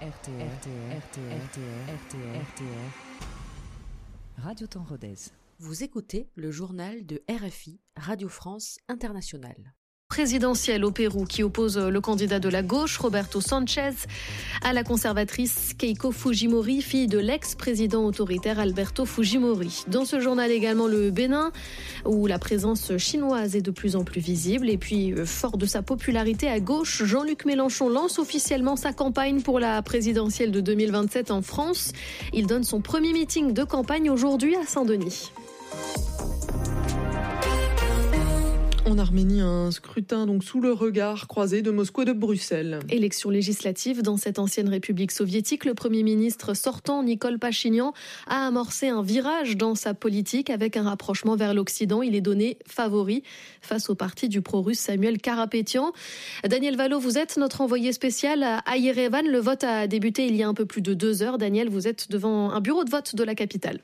Radio Temps Rodez. Vous écoutez le journal de RFI, Radio France Internationale. Présidentielle au Pérou qui oppose le candidat de la gauche, Roberto Sanchez, à la conservatrice Keiko Fujimori, fille de l'ex-président autoritaire Alberto Fujimori. Dans ce journal également le Bénin, où la présence chinoise est de plus en plus visible. Et puis, fort de sa popularité à gauche, Jean-Luc Mélenchon lance officiellement sa campagne pour la présidentielle de 2027 en France. Il donne son premier meeting de campagne aujourd'hui à Saint-Denis. En Arménie, un scrutin donc sous le regard croisé de Moscou et de Bruxelles. Élection législative dans cette ancienne république soviétique. Le Premier ministre sortant, Nicole Pachinian, a amorcé un virage dans sa politique avec un rapprochement vers l'Occident. Il est donné favori face au parti du pro-russe Samuel Karapétian. Daniel Valo, vous êtes notre envoyé spécial à Yerevan. Le vote a débuté il y a un peu plus de 2 heures. Daniel, vous êtes devant un bureau de vote de la capitale.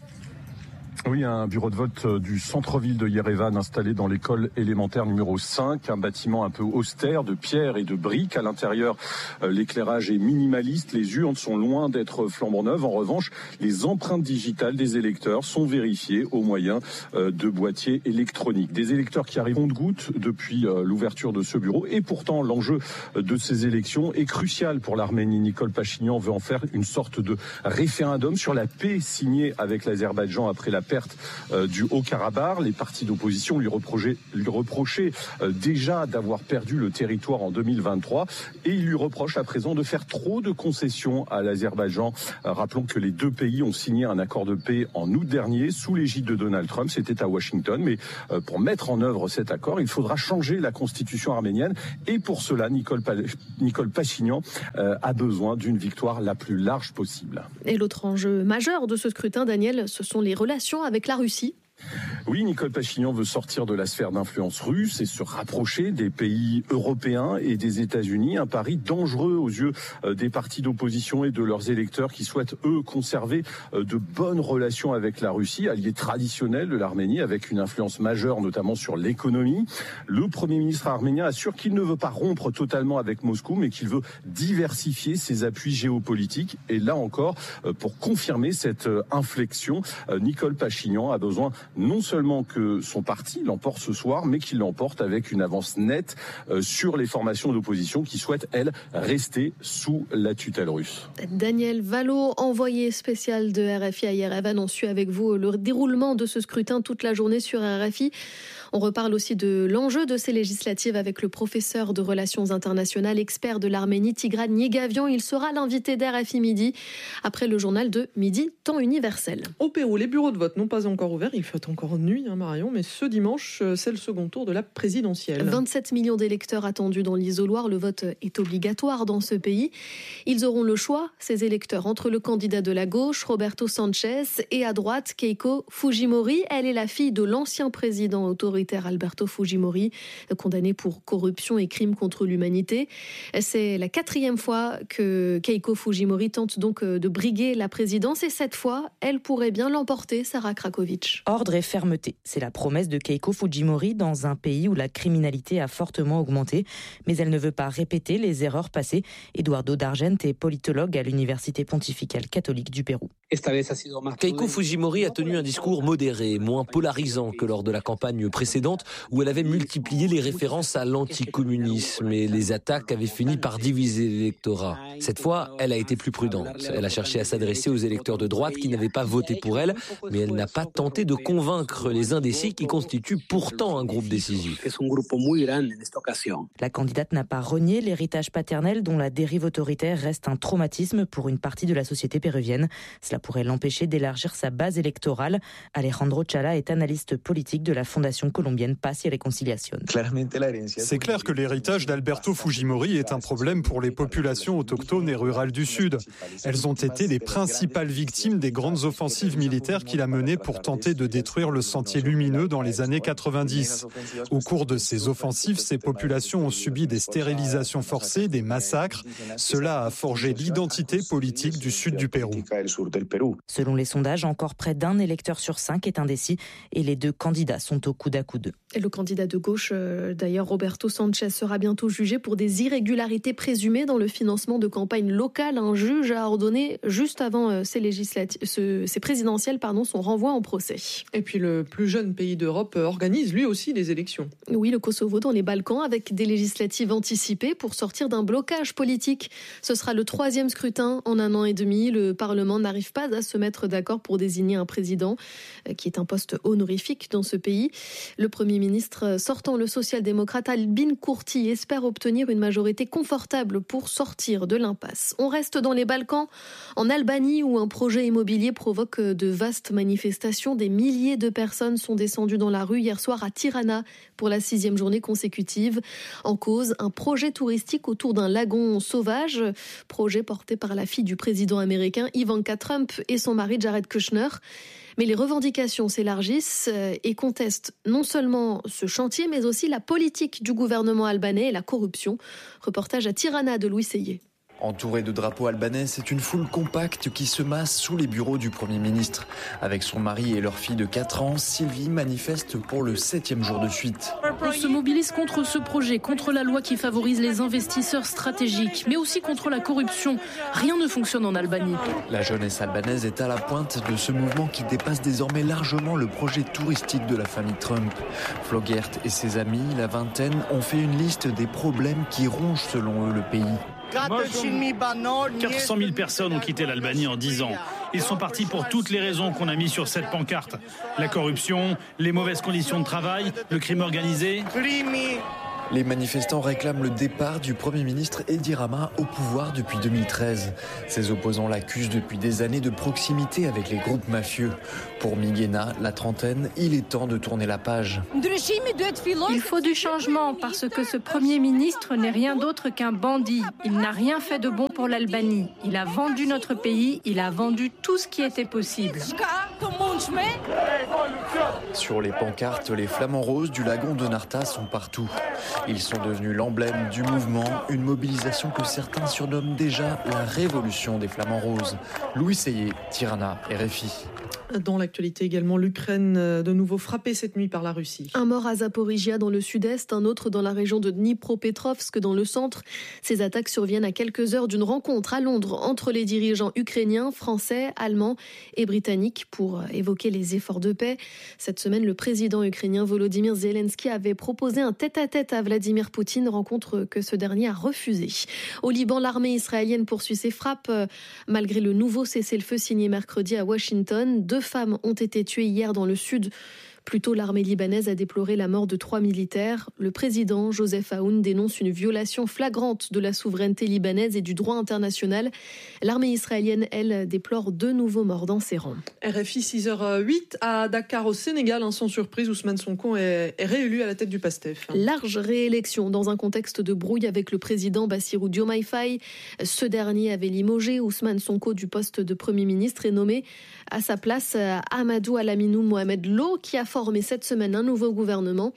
Oui, un bureau de vote du centre-ville de Yerevan installé dans l'école élémentaire numéro 5, un bâtiment un peu austère de pierre et de briques. À l'intérieur, l'éclairage est minimaliste, les urnes sont loin d'être flambant neuves. En revanche, les empreintes digitales des électeurs sont vérifiées au moyen de boîtiers électroniques. Des électeurs qui arrivent de goutte depuis l'ouverture de ce bureau. Et pourtant, l'enjeu de ces élections est crucial pour l'Arménie. Nicole Pachinian veut en faire une sorte de référendum sur la paix signé avec l'Azerbaïdjan après la perte du Haut-Karabakh. Les partis d'opposition lui reprochaient déjà d'avoir perdu le territoire en 2023 et il lui reproche à présent de faire trop de concessions à l'Azerbaïdjan. Rappelons que les deux pays ont signé un accord de paix en août dernier sous l'égide de Donald Trump. C'était à Washington, mais pour mettre en œuvre cet accord, il faudra changer la constitution arménienne et pour cela, Nicole Pachinian a besoin d'une victoire la plus large possible. Et l'autre enjeu majeur de ce scrutin, Daniel, ce sont les relations avec la Russie. Oui, Nicole Pachinian veut sortir de la sphère d'influence russe et se rapprocher des pays européens et des États-Unis. Un pari dangereux aux yeux des partis d'opposition et de leurs électeurs qui souhaitent, eux, conserver de bonnes relations avec la Russie, allié traditionnel de l'Arménie, avec une influence majeure, notamment sur l'économie. Le Premier ministre arménien assure qu'il ne veut pas rompre totalement avec Moscou, mais qu'il veut diversifier ses appuis géopolitiques. Et là encore, pour confirmer cette inflexion, Nicole Pachinian a besoin non seulement que son parti l'emporte ce soir, mais qu'il l'emporte avec une avance nette sur les formations d'opposition qui souhaitent, elles, rester sous la tutelle russe. Daniel Valo, envoyé spécial de RFI à Yerevan, on suit avec vous le déroulement de ce scrutin toute la journée sur RFI. On reparle aussi de l'enjeu de ces législatives avec le professeur de relations internationales, expert de l'Arménie, Tigran Yegavian. Il sera l'invité d'RFI Midi après le journal de Midi, temps universel. Au Pérou, les bureaux de vote n'ont pas encore ouvert. Il fait encore nuit, Marion, mais ce dimanche, c'est le second tour de la présidentielle. 27 millions d'électeurs attendus dans l'isoloir. Le vote est obligatoire dans ce pays. Ils auront le choix, ces électeurs, entre le candidat de la gauche, Roberto Sanchez, et à droite, Keiko Fujimori. Elle est la fille de l'ancien président autoritaire Alberto Fujimori, condamné pour corruption et crimes contre l'humanité. C'est la 4e fois que Keiko Fujimori tente donc de briguer la présidence et cette fois, elle pourrait bien l'emporter, Sarah Krakovic. Ordre et fermeté, c'est la promesse de Keiko Fujimori dans un pays où la criminalité a fortement augmenté, mais elle ne veut pas répéter les erreurs passées. Eduardo Dargent est politologue à l'Université pontificale catholique du Pérou. Keiko Fujimori a tenu un discours modéré, moins polarisant que lors de la campagne précédente où elle avait multiplié les références à l'anticommunisme et les attaques avaient fini par diviser l'électorat. Cette fois, elle a été plus prudente. Elle a cherché à s'adresser aux électeurs de droite qui n'avaient pas voté pour elle, mais elle n'a pas tenté de convaincre les indécis qui constituent pourtant un groupe décisif. La candidate n'a pas renié l'héritage paternel dont la dérive autoritaire reste un traumatisme pour une partie de la société péruvienne. Cela pourrait l'empêcher d'élargir sa base électorale. Alejandro Chala est analyste politique de la Fondation colombienne Paz y Reconciliación. C'est clair que l'héritage d'Alberto Fujimori est un problème pour les populations autochtones et rurales du Sud. Elles ont été les principales victimes des grandes offensives militaires qu'il a menées pour tenter de détruire le sentier lumineux dans les années 90. Au cours de ces offensives, ces populations ont subi des stérilisations forcées, des massacres. Cela a forgé l'identité politique du sud du Pérou. Selon les sondages, encore près d'un électeur sur 5 est indécis et les deux candidats sont au coude à coude. coup d'eux. Et le candidat de gauche, d'ailleurs Roberto Sanchez, sera bientôt jugé pour des irrégularités présumées dans le financement de campagnes locales. Un juge a ordonné, juste avant ces présidentielles, son renvoi en procès. Et puis le plus jeune pays d'Europe organise lui aussi des élections. Oui, le Kosovo dans les Balkans, avec des législatives anticipées pour sortir d'un blocage politique. Ce sera le 3e scrutin en 1 an et demi. Le Parlement n'arrive pas à se mettre d'accord pour désigner un président, qui est un poste honorifique dans ce pays. Le Premier ministre sortant, le social-démocrate Albin Kurti, espère obtenir une majorité confortable pour sortir de l'impasse. On reste dans les Balkans, en Albanie, où un projet immobilier provoque de vastes manifestations. Des milliers de personnes sont descendues dans la rue hier soir à Tirana pour la 6e journée consécutive. En cause, un projet touristique autour d'un lagon sauvage, projet porté par la fille du président américain Ivanka Trump et son mari Jared Kushner. Mais les revendications s'élargissent et contestent non seulement ce chantier, mais aussi la politique du gouvernement albanais et la corruption. Reportage à Tirana de Louis Seyé. Entourée de drapeaux albanais, c'est une foule compacte qui se masse sous les bureaux du Premier ministre. Avec son mari et leur fille de 4 ans, Sylvie manifeste pour le 7e jour de suite. On se mobilise contre ce projet, contre la loi qui favorise les investisseurs stratégiques, mais aussi contre la corruption. Rien ne fonctionne en Albanie. La jeunesse albanaise est à la pointe de ce mouvement qui dépasse désormais largement le projet touristique de la famille Trump. Flogert et ses amis, la vingtaine, ont fait une liste des problèmes qui rongent selon eux le pays. 400 000 personnes ont quitté l'Albanie en 10 ans. Ils sont partis pour toutes les raisons qu'on a mis sur cette pancarte. La corruption, les mauvaises conditions de travail, le crime organisé. Les manifestants réclament le départ du Premier ministre Edi Rama au pouvoir depuis 2013. Ses opposants l'accusent depuis des années de proximité avec les groupes mafieux. Pour Miguena, la trentaine, il est temps de tourner la page. Il faut du changement parce que ce Premier ministre n'est rien d'autre qu'un bandit. Il n'a rien fait de bon pour l'Albanie. Il a vendu notre pays, il a vendu tout ce qui était possible. Sur les pancartes, les flamants roses du lagon de Narta sont partout. Ils sont devenus l'emblème du mouvement, une mobilisation que certains surnomment déjà la révolution des flamants roses. Louis Seyé, Tirana, RFI. Dans l'actualité également, l'Ukraine de nouveau frappée cette nuit par la Russie. Un mort à Zaporizhia dans le sud-est, un autre dans la région de Dnipropetrovsk dans le centre. Ces attaques surviennent à quelques heures d'une rencontre à Londres entre les dirigeants ukrainiens, français, allemands et britanniques pour évoquer les efforts de paix. Cette semaine, le président ukrainien Volodymyr Zelensky avait proposé un tête-à-tête à Vladimir Poutine, rencontre que ce dernier a refusée. Au Liban, l'armée israélienne poursuit ses frappes malgré le nouveau cessez-le-feu signé mercredi à Washington. 2 femmes ont été tuées hier dans le sud. Plus tôt, l'armée libanaise a déploré la mort de 3 militaires. Le président Joseph Aoun dénonce une violation flagrante de la souveraineté libanaise et du droit international. L'armée israélienne, elle, déplore 2 nouveaux morts dans ses rangs. RFI 6h08 à Dakar au Sénégal. Sans surprise, Ousmane Sonko est réélu à la tête du PASTEF. Large réélection dans un contexte de brouille avec le président Bassirou Diomaye Faye. Ce dernier avait limogé Ousmane Sonko du poste de Premier ministre et nommé à sa place Amadou Alaminou Mohamed Lo, qui a formé cette semaine un nouveau gouvernement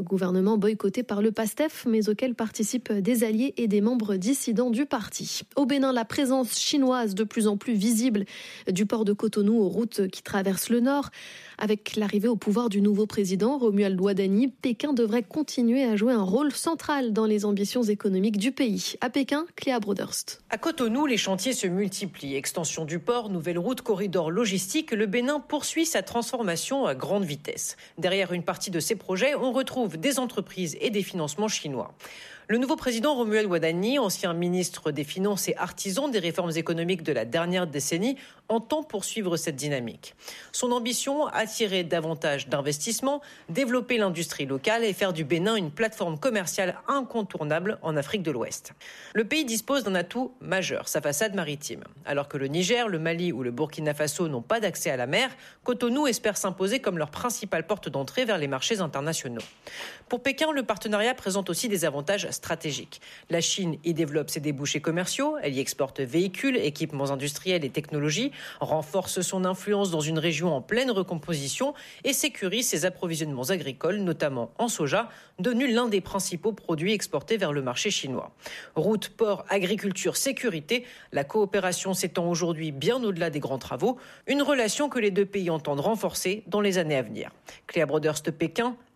boycotté par le PASTEF, mais auquel participent des alliés et des membres dissidents du parti. Au Bénin, la présence chinoise de plus en plus visible du port de Cotonou aux routes qui traversent le nord. Avec l'arrivée au pouvoir du nouveau président, Romuald Ouadani, Pékin devrait continuer à jouer un rôle central dans les ambitions économiques du pays. À Pékin, Cléa Broderst. À Cotonou, les chantiers se multiplient. Extension du port, nouvelle route, corridor logistique, le Bénin poursuit sa transformation à grande vitesse. Derrière une partie de ces projets, on retrouve des entreprises et des financements chinois. Le nouveau président Romuald Ouadani, ancien ministre des Finances et artisan des réformes économiques de la dernière décennie, entend poursuivre cette dynamique. Son ambition, attirer davantage d'investissements, développer l'industrie locale et faire du Bénin une plateforme commerciale incontournable en Afrique de l'Ouest. Le pays dispose d'un atout majeur, sa façade maritime. Alors que le Niger, le Mali ou le Burkina Faso n'ont pas d'accès à la mer, Cotonou espère s'imposer comme leur principale porte d'entrée vers les marchés internationaux. Pour Pékin, le partenariat présente aussi des avantages stratégiques. La Chine y développe ses débouchés commerciaux, elle y exporte véhicules, équipements industriels et technologies, renforce son influence dans une région en pleine recomposition et sécurise ses approvisionnements agricoles, notamment en soja, devenu l'un des principaux produits exportés vers le marché chinois. Route, port, agriculture, sécurité, la coopération s'étend aujourd'hui bien au-delà des grands travaux, une relation que les 2 pays entendent renforcer dans les années à venir. Cléa Broderst, Pékin,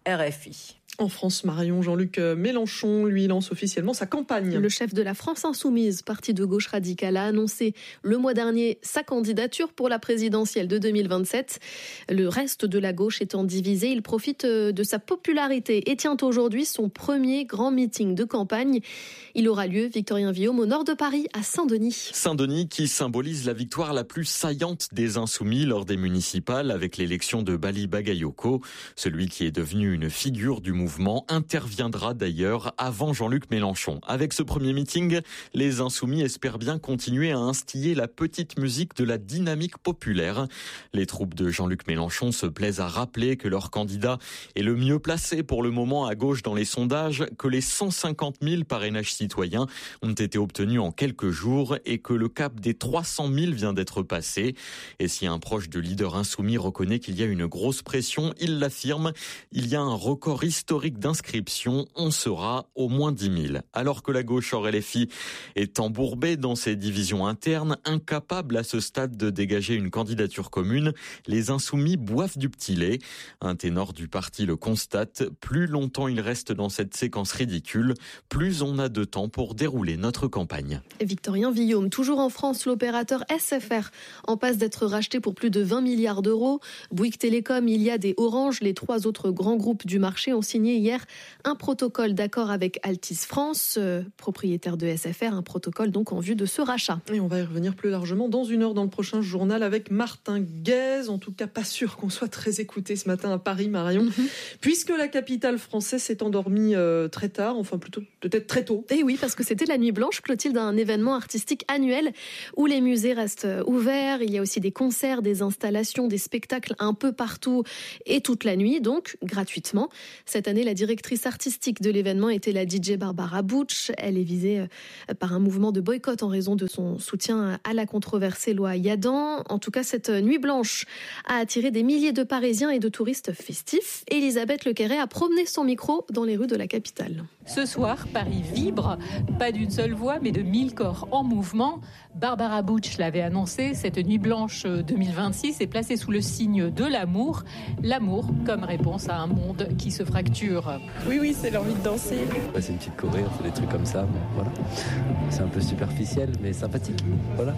RFI. En France, Marion, Jean-Luc Mélenchon, lui, lance officiellement sa campagne. Le chef de la France Insoumise, parti de gauche radicale, a annoncé le mois dernier sa candidature pour la présidentielle de 2027. Le reste de la gauche étant divisé, il profite de sa popularité et tient aujourd'hui son premier grand meeting de campagne. Il aura lieu, Victorien Villaume, au nord de Paris, à Saint-Denis. Saint-Denis qui symbolise la victoire la plus saillante des Insoumis lors des municipales avec l'élection de Bali Bagayoko. Celui qui est devenu une figure du mouvement interviendra d'ailleurs avant Jean-Luc Mélenchon. Avec ce premier meeting, les Insoumis espèrent bien continuer à instiller la petite musique de la dynamique populaire. Les troupes de Jean-Luc Mélenchon se plaisent à rappeler que leur candidat est le mieux placé pour le moment à gauche dans les sondages, que les 150 000 parrainages citoyens ont été obtenus en quelques jours et que le cap des 300 000 vient d'être passé. Et si un proche de leader insoumis reconnaît qu'il y a une grosse pression, il l'affirme, il y a un record historique d'inscriptions, on sera au moins 10 000. Alors que la gauche hors LFI est embourbée dans ses divisions internes, incapable à ce stade de dégager une candidature commune, les Insoumis boivent du petit lait. Un ténor du parti le constate, plus longtemps il reste dans cette séquence ridicule, plus on a de temps pour dérouler notre campagne. Victorien Villaume, toujours en France, l'opérateur SFR en passe d'être racheté pour plus de 20 milliards d'euros. Bouygues Télécom, Iliad et Orange, les trois autres grands groupes du marché, ont signé hier un protocole d'accord avec Altice France, propriétaire de SFR, un protocole donc en vue de ce rachat. Et on va y revenir plus largement dans une heure dans le prochain journal avec Martin Guez. En tout cas, pas sûr qu'on soit très écouté ce matin à Paris, Marion, puisque la capitale française s'est endormie très tard, enfin plutôt peut-être très tôt. Et oui, parce que c'était la nuit blanche, Clotilde, un événement artistique annuel où les musées restent ouverts. Il y a aussi des concerts, des installations, des spectacles un peu partout et toute la nuit, donc gratuitement. Cette année, la directrice artistique de l'événement était la DJ Barbara Butch. Elle est visée par un mouvement de boycott en raison de son soutien à la controversée loi Yadan. En tout cas, cette nuit blanche a attiré des milliers de Parisiens et de touristes festifs. Elisabeth Lequerret a promené son micro dans les rues de la capitale. Ce soir, Paris vibre, pas d'une seule voix, mais de 1000 corps en mouvement. Barbara Butch l'avait annoncé, cette nuit blanche 2026 est placée sous le signe de l'amour. L'amour comme réponse à un monde qui se fracture. Oui, c'est l'envie de danser. C'est une petite choré, on fait des trucs comme ça, mais voilà. C'est un peu superficiel, mais sympathique, voilà.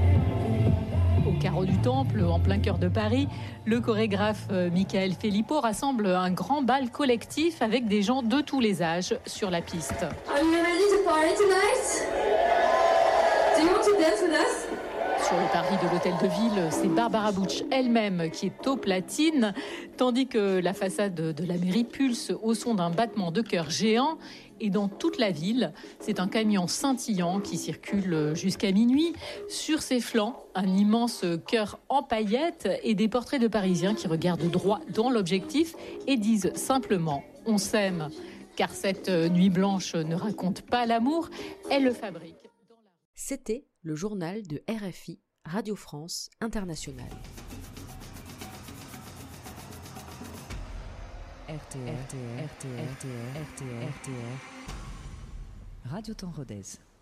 Au carreau du Temple, en plein cœur de Paris, le chorégraphe Michael Filippo rassemble un grand bal collectif avec des gens de tous les âges sur la piste. Are you ready to party tonight? Do you want to dance with us? Sur le parvis de l'hôtel de ville, c'est Barbara Butch elle-même qui est aux platines, tandis que la façade de la mairie pulse au son d'un battement de cœur géant. Et dans toute la ville, c'est un camion scintillant qui circule jusqu'à minuit. Sur ses flancs, un immense cœur en paillettes et des portraits de Parisiens qui regardent droit dans l'objectif et disent simplement « on s'aime ». Car cette nuit blanche ne raconte pas l'amour, elle le fabrique. C'était le journal de RFI, Radio France Internationale. RTR, Radio Temps Rodez.